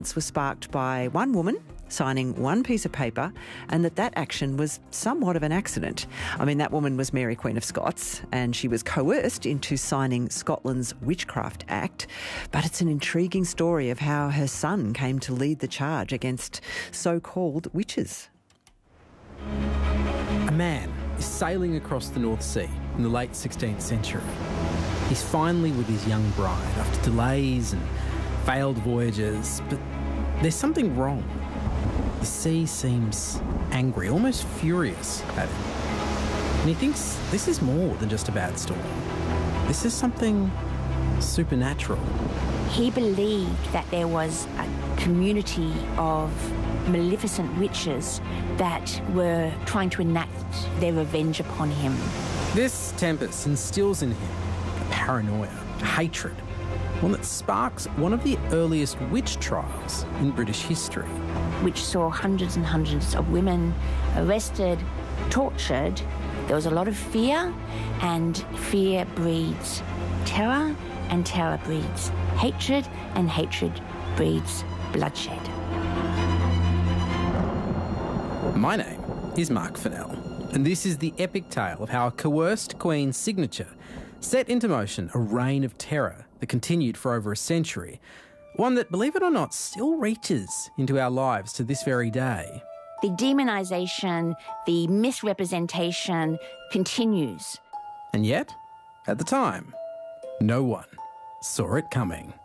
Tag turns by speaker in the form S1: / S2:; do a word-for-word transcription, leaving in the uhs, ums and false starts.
S1: was sparked by one woman signing one piece of paper, and that that action was somewhat of an accident. I mean, that woman was Mary Queen of Scots, and she was coerced into signing Scotland's Witchcraft Act. But it's an intriguing story of how her son came to lead the charge against so-called witches.
S2: A man is sailing across the North Sea in the late sixteenth century. He's finally with his young bride after delays and failed voyages, but there's something wrong. The sea seems angry, almost furious at him. And he thinks this is more than just a bad storm. This is something supernatural.
S3: He believed that there was a community of maleficent witches that were trying to enact their revenge upon him.
S2: This tempest instills in him a paranoia, a hatred, one that sparks one of the earliest witch trials in British history.
S3: Which saw hundreds and hundreds of women arrested, tortured. There was a lot of fear, and fear breeds terror, and terror breeds hatred, and hatred breeds bloodshed.
S2: My name is Mark Fennell, and this is the epic tale of how a coerced queen's signature set into motion a reign of terror that continued for over a century, one that, believe it or not, still reaches into our lives to this very day.
S3: The demonisation, the misrepresentation continues.
S2: And yet, at the time, no one saw it coming.